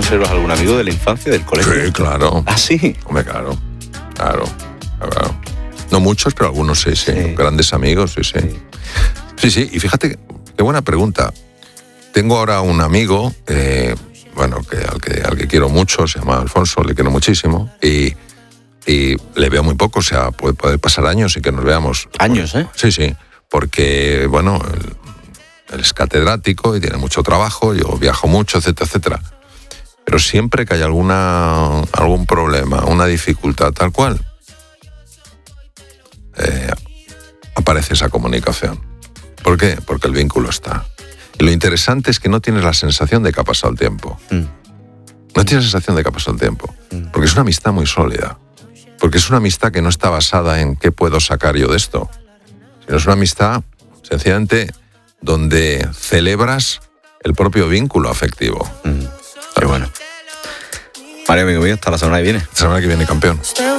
conservas algún amigo de la infancia, del colegio? Sí, claro. ¿Ah, sí? Hombre, claro. No muchos, pero algunos sí. Grandes amigos, sí. Y fíjate, qué buena pregunta. Tengo ahora un amigo, al que quiero mucho, se llama Alfonso, le quiero muchísimo, y le veo muy poco, o sea, puede pasar años y que nos veamos. ¿Años, eh? Sí, porque, bueno, él es catedrático y tiene mucho trabajo, yo viajo mucho, etcétera. Pero siempre que hay algún problema, una dificultad, tal cual, aparece esa comunicación. ¿Por qué? Porque el vínculo está. Y lo interesante es que no tienes la sensación de que ha pasado el tiempo. No tienes la sensación de que ha pasado el tiempo. Porque es una amistad muy sólida. Porque es una amistad que no está basada en qué puedo sacar yo de esto. Sino es una amistad, sencillamente, donde celebras el propio vínculo afectivo. Qué bueno. Mario, amigo mío, hasta la semana que viene. La semana que viene, campeón.